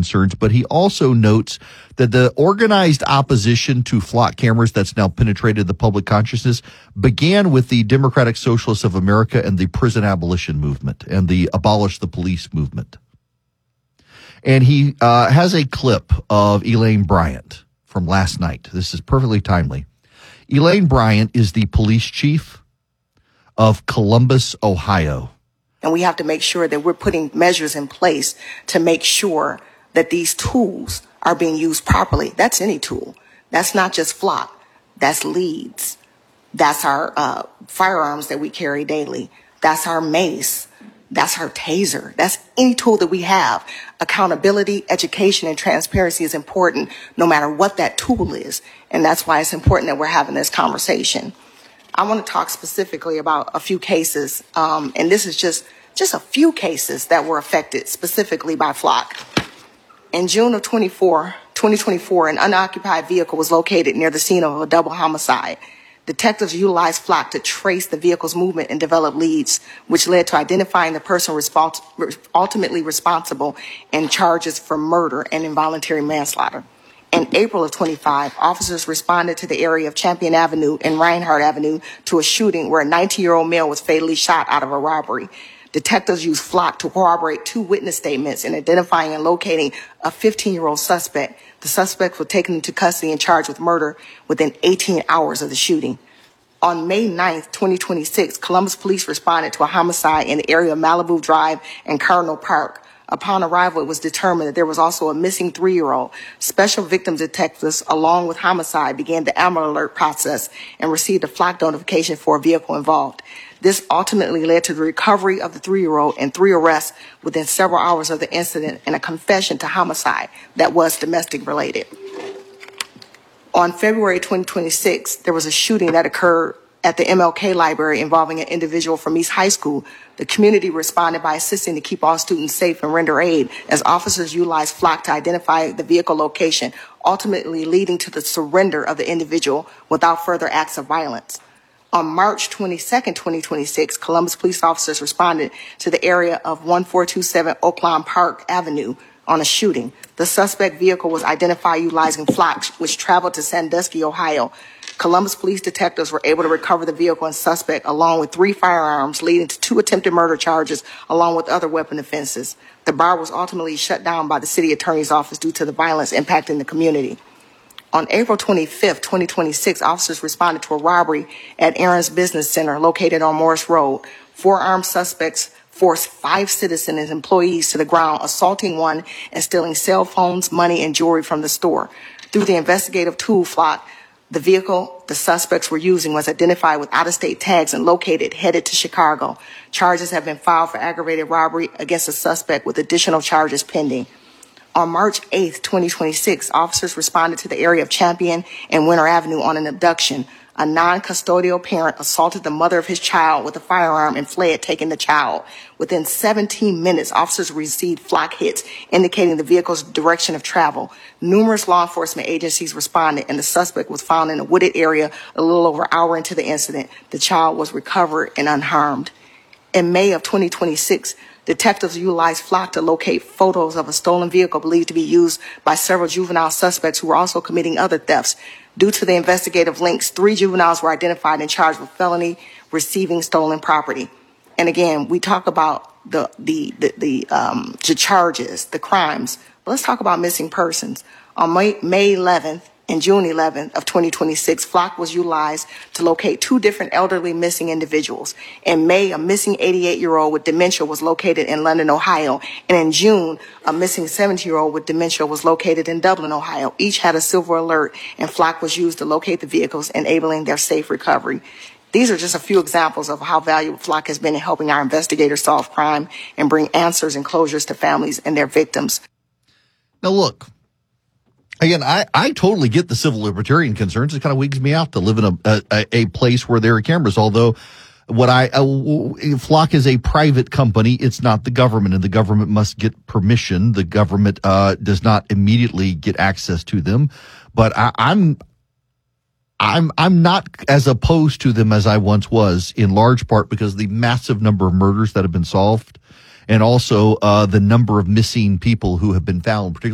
concerns, but he also notes that the organized opposition to flock cameras that's now penetrated the public consciousness began with the Democratic Socialists of America and the prison abolition movement and the abolish the police movement. And he has a clip of Elaine Bryant from last night. This is perfectly timely. Elaine Bryant is the police chief of Columbus, Ohio. And we have to make sure that we're putting measures in place to make sure that these tools are being used properly. That's any tool. That's not just flock. That's leads. That's our firearms that we carry daily. That's our mace. That's our taser. That's any tool that we have. Accountability, education, and transparency is important no matter what that tool is. And that's why it's important that we're having this conversation. I want to talk specifically about a few cases, and this is just a few cases that were affected specifically by flock. In June of 2024, an unoccupied vehicle was located near the scene of a double homicide. Detectives utilized flock to trace the vehicle's movement and develop leads, which led to identifying the person ultimately responsible in charges for murder and involuntary manslaughter. In April of 25, officers responded to the area of Champion Avenue and Reinhardt Avenue to a shooting where a 19-year-old male was fatally shot out of a robbery. Detectives used flock to corroborate 2 witness statements in identifying and locating a 15-year-old suspect. The suspect was taken into custody and charged with murder within 18 hours of the shooting. On May 9th, 2026, Columbus police responded to a homicide in the area of Malibu Drive and Cardinal Park. Upon arrival, it was determined that there was also a missing 3-year-old. Special victim detectives, along with homicide, began the Amber Alert process and received a flock notification for a vehicle involved. This ultimately led to the recovery of the 3-year-old and 3 arrests within several hours of the incident and a confession to homicide that was domestic related. On February 2026, there was a shooting that occurred at the MLK library involving an individual from East High School. The community responded by assisting to keep all students safe and render aid as officers utilized flock to identify the vehicle location, ultimately leading to the surrender of the individual without further acts of violence. On March 22nd, 2026, Columbus police officers responded to the area of 1427 Oaklawn Park Avenue on a shooting. The suspect vehicle was identified utilizing flock, which traveled to Sandusky, Ohio. Columbus police detectives were able to recover the vehicle and suspect along with 3 firearms, leading to 2 attempted murder charges along with other weapon offenses. The bar was ultimately shut down by the city attorney's office due to the violence impacting the community. On April 25th, 2026, officers responded to a robbery at Aaron's Business Center located on Morris Road. 4 armed suspects forced 5 citizens and employees to the ground, assaulting one and stealing cell phones, money, and jewelry from the store. Through the investigative tool flock, the vehicle the suspects were using was identified with out-of-state tags and located, headed to Chicago. Charges have been filed for aggravated robbery against the suspect with additional charges pending. On March 8th, 2026, officers responded to the area of Champion and Winter Avenue on an abduction. A non-custodial parent assaulted the mother of his child with a firearm and fled, taking the child. Within 17 minutes, officers received flock hits, indicating the vehicle's direction of travel. Numerous law enforcement agencies responded, and the suspect was found in a wooded area a little over an hour into the incident. The child was recovered and unharmed. In May of 2026, detectives utilized flock to locate photos of a stolen vehicle believed to be used by several juvenile suspects who were also committing other thefts. Due to the investigative links, 3 juveniles were identified and charged with felony receiving stolen property. And again, we talk about the charges, the crimes. But let's talk about missing persons. On May 11th and June 11th of 2026, flock was utilized to locate 2 different elderly missing individuals. In May, a missing 88-year-old with dementia was located in London, Ohio. And in June, a missing 70-year-old with dementia was located in Dublin, Ohio. Each had a silver alert, and flock was used to locate the vehicles, enabling their safe recovery. These are just a few examples of how valuable flock has been in helping our investigators solve crime and bring answers and closures to families and their victims. Now, look. Again, I totally get the civil libertarian concerns. It kind of wigs me out to live in a place where there are cameras. Although, Flock is a private company, it's not the government, and the government must get permission. The government does not immediately get access to them. But I'm not as opposed to them as I once was, in large part because of the massive number of murders that have been solved, and also the number of missing people who have been found, particularly